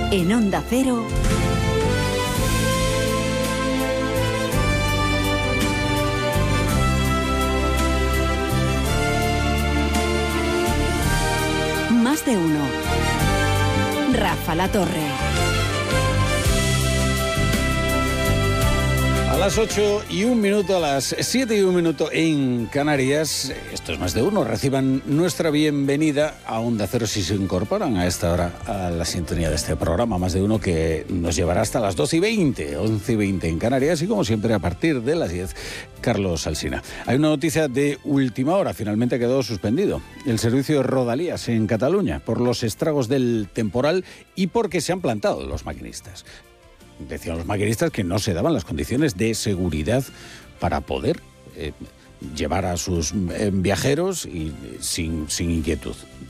En Onda Cero, Más de Uno. Rafa La Torre. A las 8:01, a las 7:01 en Canarias, esto es Más de Uno. Reciban nuestra bienvenida a Onda Cero si se incorporan a esta hora a la sintonía de este programa Más de Uno, que nos llevará hasta las 12:20, 11:20 en Canarias, y como siempre a partir de las 10, Carlos Alsina. Hay una noticia de última hora, finalmente ha quedado suspendido el servicio de Rodalías en Cataluña por los estragos del temporal y porque se han plantado los maquinistas. Decían los maquinistas que no se daban las condiciones de seguridad para poder llevar a sus viajeros y sin inquietud.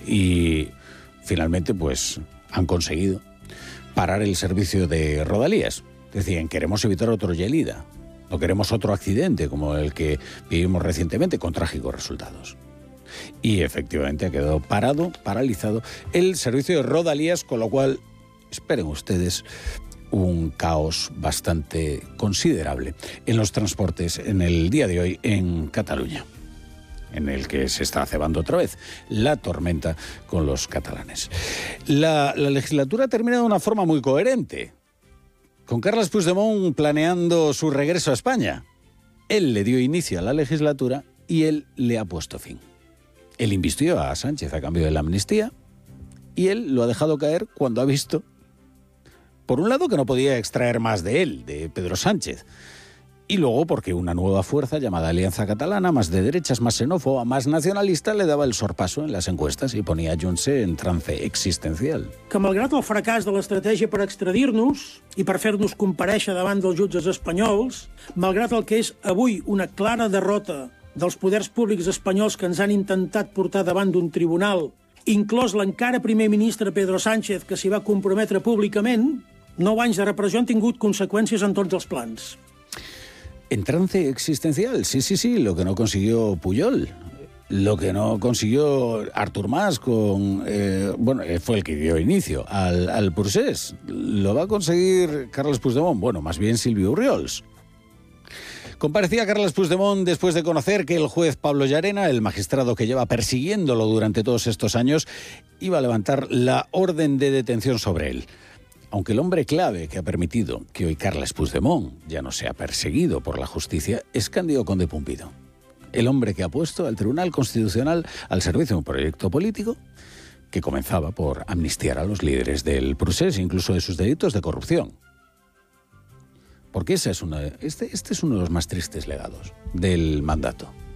Y finalmente pues han conseguido parar el servicio de Rodalías. Decían, queremos evitar otro Gelida, no queremos otro accidente como el que vivimos recientemente con trágicos resultados. Y efectivamente ha quedado paralizado el servicio de Rodalías, con lo cual, esperen ustedes, un caos bastante considerable en los transportes en el día de hoy en Cataluña, en el que se está cebando otra vez la tormenta con los catalanes. La legislatura termina de una forma muy coherente, con Carles Puigdemont planeando su regreso a España. Él le dio inicio a la legislatura y él le ha puesto fin. Él invistió a Sánchez a cambio de la amnistía y él lo ha dejado caer cuando ha visto, por un lado, que no podía extraer más de él, de Pedro Sánchez, y luego porque una nueva fuerza llamada Alianza Catalana, más de derechas, más xenófoba, más nacionalista, le daba el sorpaso en las encuestas i ponia Junts en trance existencial. Que malgrat el fracàs de l'estratègia per extradir-nos i per fer-nos comparèixer davant dels jutges espanyols, malgrat el que és avui una clara derrota dels poders públics espanyols que ens han intentat portar davant d'un tribunal, inclòs l'encara primer ministre Pedro Sánchez, que s'hi va comprometre públicament, 9 anys de repressió han tingut conseqüències en tots els plans. En trance existencial, sí, lo que no consiguió Pujol, lo que no consiguió Artur Mas con... fue el que dio inicio al procés. Lo va a conseguir Carles Puigdemont, más bien Silvio Orriols. Comparecía Carles Puigdemont después de conocer que el juez Pablo Llarena, el magistrado que lleva persiguiéndolo durante todos estos años, iba a levantar la orden de detención sobre él. Aunque el hombre clave que ha permitido que hoy Carles Puigdemont ya no sea perseguido por la justicia es Cándido Conde Pumpido. El hombre que ha puesto al Tribunal Constitucional al servicio de un proyecto político que comenzaba por amnistiar a los líderes del procés, incluso de sus delitos de corrupción. Porque este es uno de los más tristes legados del mandato.